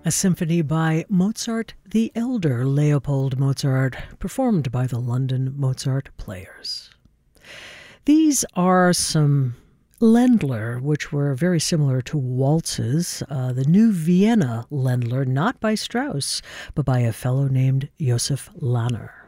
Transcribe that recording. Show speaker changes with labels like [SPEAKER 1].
[SPEAKER 1] a symphony by Mozart the Elder, Leopold Mozart, performed by the London Mozart Players. These are some Ländler, which were very similar to waltzes. The New Vienna Ländler, not by Strauss, but by a fellow named Josef Lanner.